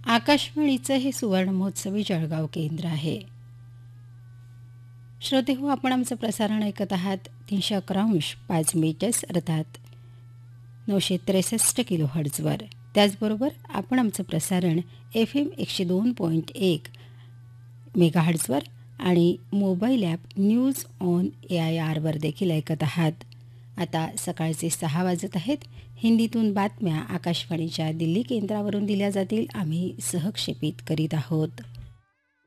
आकाशवाणीचं हे सुवर्ण महोत्सवी जळगाव केंद्र आहे. श्रोते हो, आपण आमचं प्रसारण ऐकत आहात 311.5 मीटर्स अर्थात 963 किलो हर्ट्झवर. त्याचबरोबर आपण आमचं प्रसारण FM 102.1 मेगा हर्ट्झवर आणि मोबाईल ॲप न्यूज ऑन AIRवर देखील ऐकत आहात. आता सकाळचे 6 वाजत आहेत. हिंदीतून बातम्या आकाशवाणीच्या दिल्ली केंद्रावरून दिल्या जातील. आम्ही सहक्षेपित करीत आहोत.